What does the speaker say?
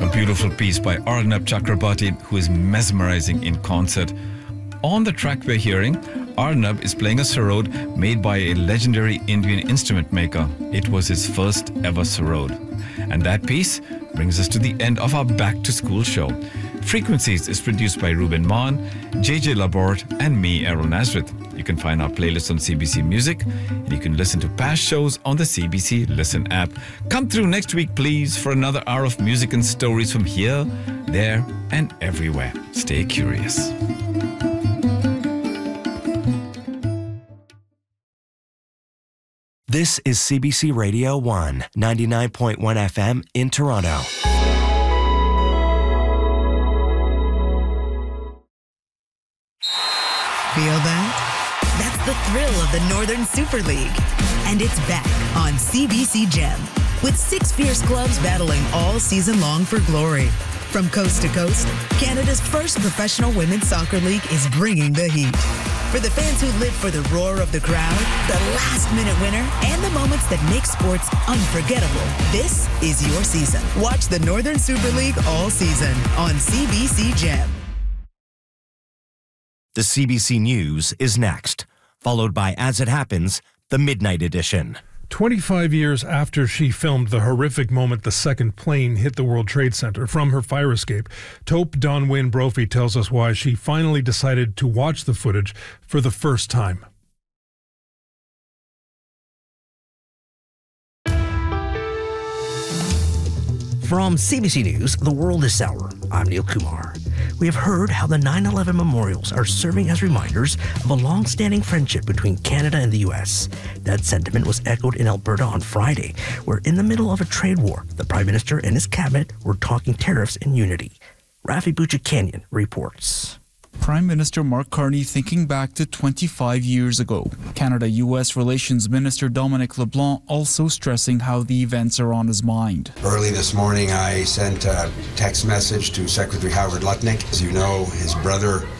beautiful piece by Arnab Chakrabarti, who is mesmerizing in concert. On the track we're hearing, Arnab is playing a sarod made by a legendary Indian instrument maker. It was his first ever sarod. And that piece brings us to the end of our Back to School show. Frequencies is produced by Ruben Maan, JJ Laborde, and me, Errol Nazareth. You can find our playlist on CBC Music, and you can listen to past shows on the CBC Listen app. Come through next week, please, for another hour of music and stories from here, there, and everywhere. Stay curious. This is CBC Radio 1, 99.1 FM in Toronto. Feel that? That's the thrill of the Northern Super League. And it's back on CBC Gem, with 6 fierce clubs battling all season long for glory. From coast to coast, Canada's first professional women's soccer league is bringing the heat. For the fans who live for the roar of the crowd, the last-minute winner, and the moments that make sports unforgettable, this is your season. Watch the Northern Super League all season on CBC Gem. The CBC News is next, followed by As It Happens, the Midnight Edition. 25 years after she filmed the horrific moment the second plane hit the World Trade Center from her fire escape, Taupe Donwyn Brophy tells us why she finally decided to watch the footage for the first time. From CBC News, The World is Sour, I'm Neil Kumar. We have heard how the 9/11 memorials are serving as reminders of a long-standing friendship between Canada and the U.S. That sentiment was echoed in Alberta on Friday, where in the middle of a trade war, the Prime Minister and his cabinet were talking tariffs and unity. Rafi Buchanan reports. Prime Minister Mark Carney thinking back to 25 years ago. Canada-U.S. Relations Minister Dominic LeBlanc also stressing how the events are on his mind. Early this morning, I sent a text message to Secretary Howard Lutnick. As you know, his brother